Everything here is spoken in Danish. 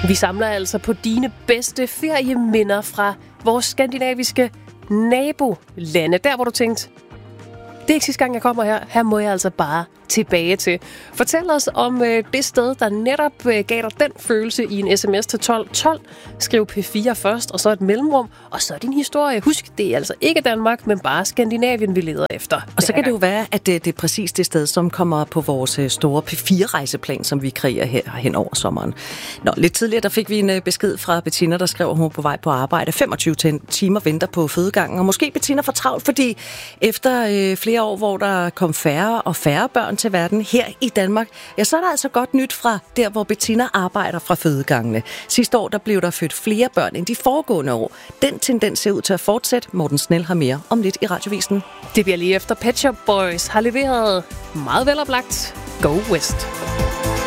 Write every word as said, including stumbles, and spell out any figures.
Vi samler altså på dine bedste ferieminder fra vores skandinaviske nabolande. Der, hvor du tænkte, det er ikke sidste gang, jeg kommer her. Her må jeg altså bare tilbage til. Fortæl os om øh, det sted, der netop øh, gav dig den følelse i en sms til tolv tolv. Skriv P fire først, og så et mellemrum, og så din historie. Husk, det er altså ikke Danmark, men bare Skandinavien, vi leder efter. Og så kan det jo være, at det, det er præcis det sted, som kommer på vores store P fire-rejseplan, som vi kreerer her hen over sommeren. Nå, lidt tidligere, der fik vi en besked fra Bettina, der skrev, at hun var på vej på arbejde. femogtyve timer venter på fødegangen, og måske Bettina for travlt, fordi efter øh, flere år, hvor der kom færre og færre børn til verden her i Danmark, ja, så er der altså godt nyt fra der, hvor Bettina arbejder fra fødegangene. Sidste år, der blev der født flere børn end de foregående år. Den tendens ser ud til at fortsætte. Morten Snell har mere om lidt i Radiovisen. Det bliver lige efter Pet Shop Boys har leveret meget veloplagt Go West.